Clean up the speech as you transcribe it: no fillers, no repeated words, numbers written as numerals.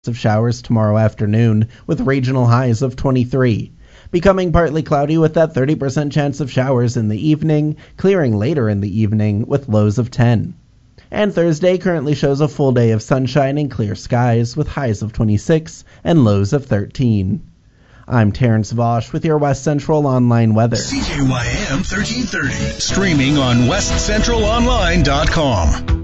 of showers tomorrow afternoon with regional highs of 23. Becoming partly cloudy with that 30% chance of showers in the evening, clearing later in the evening with lows of 10. And Thursday currently shows a full day of sunshine and clear skies with highs of 26 and lows of 13. I'm Terrence Vosch with your West Central Online weather. CKYM 1330, streaming on westcentralonline.com.